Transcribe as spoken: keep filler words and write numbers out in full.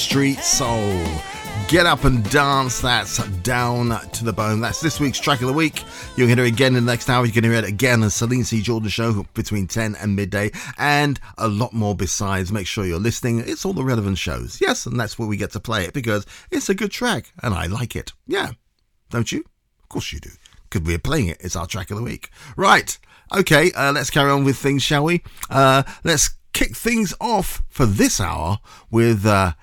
Street Soul. Get up and dance, that's Down to the Bone. That's this week's track of the week. You'll hear it again in the next hour. You're going to hear it again on Celine C. Jordan Show between ten and midday, and a lot more besides. Make sure you're listening. It's all the relevant shows. Yes, and that's where we get to play it because it's a good track and I like it. Yeah, don't you? Of course you do, because we're playing it. It's our track of the week. Right, okay, uh, let's carry on with things, shall we? Uh, let's kick things off for this hour with... Uh,